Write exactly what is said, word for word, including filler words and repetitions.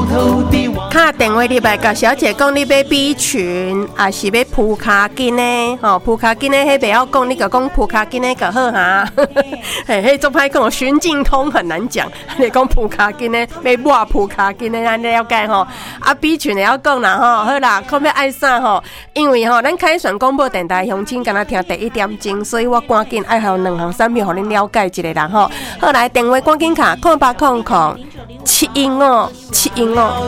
卡电话入来，甲小姐讲你要 B 群，还是要铺卡筋呢？吼、哦，铺卡筋呢，迄袂晓讲，你甲讲铺卡筋呢就好哈。嘿，迄做歹讲，循径通很难讲。你讲铺卡筋呢，要抹铺卡筋呢，咱了解吼。啊 ，B 群会晓讲啦吼，好啦，看要爱啥吼？因为吼，咱凯旋广播电台乡亲敢若听第一点钟，所以我赶紧爱好两项产品，互恁了解一下啦吼。好来，电话赶紧卡，空八空空七一五七一五。